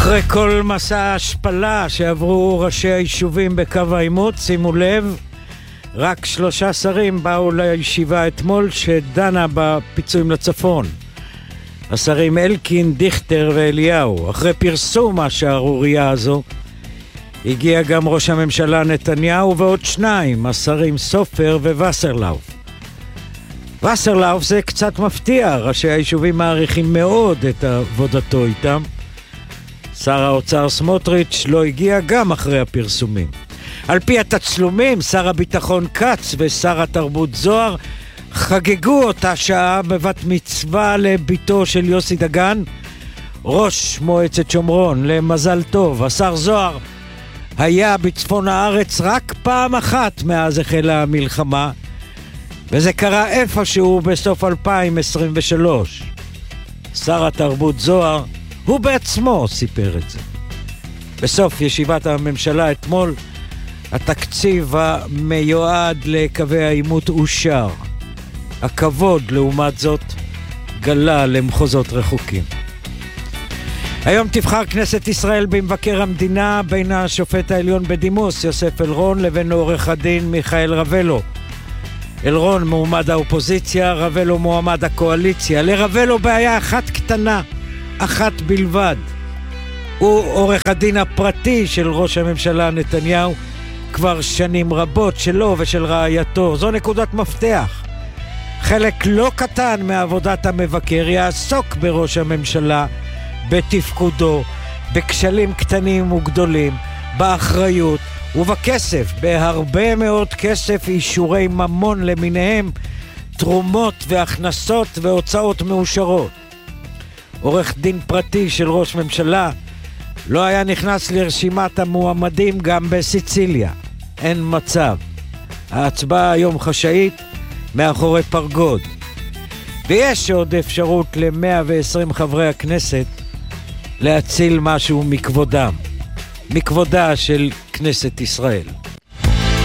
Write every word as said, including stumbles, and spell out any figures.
אחרי כל מסע ההשפלה שעברו ראשי היישובים בקו העימות, שימו לב, רק שלושה שרים באו לישיבה אתמול שדנה בפיצויים לצפון. השרים אלקין, דיכטר ואליהו. אחרי פרסום השערורייה הזו, הגיע גם ראש הממשלה נתניהו ועוד שניים, השרים סופר ווסרלאוף. ווסרלאוף זה קצת מפתיע, ראשי היישובים מעריכים מאוד את עבודתו איתם. שר האוצר סמוטריץ' לא הגיע גם אחרי הפרסומים. על פי התצלומים, שר הביטחון כץ ושר התרבות זוהר חגגו אותה שעה בבת מצווה לביתו של יוסי דגן, ראש מועצת שומרון. למזל טוב, השר זוהר היה בצפון הארץ רק פעם אחת מאז החלה המלחמה, וזה קרה איפשהו בסוף אלפיים עשרים ושלוש. שר התרבות זוהר הוא בעצמו סיפר את זה. בסוף ישיבת הממשלה אתמול, התקציב המיועד לקווי העימות אושר. הכבוד לעומת זאת גלה למחוזות רחוקים. היום תבחר כנסת ישראל במבקר המדינה בין השופט העליון בדימוס יוסף אלרון לבין עורך הדין מיכאל רבלו. אלרון מועמד האופוזיציה, רבלו מועמד הקואליציה. לרבלו בעיה אחת קטנה, אחת בלבד. הוא עורך הדין הפרטי של ראש הממשלה נתניהו כבר שנים רבות, שלו ושל רעייתו. זו נקודת מפתח. חלק לא קטן מעבודת המבקר יעסוק בראש הממשלה, בתפקודו, בכשלים קטנים וגדולים, באחריות ובכסף, בהרבה מאוד כסף, אישורי ממון למיניהם, תרומות והכנסות והוצאות מאושרות. עורך דין פרטי של ראש ממשלה לא היה נכנס לרשימת המועמדים גם בסיציליה. אין מצב. ההצבעה היום חשאית מאחורי פרגוד. ויש עוד אפשרות ל-מאה ועשרים חברי הכנסת להציל משהו מכבודם, מכבודה של כנסת ישראל.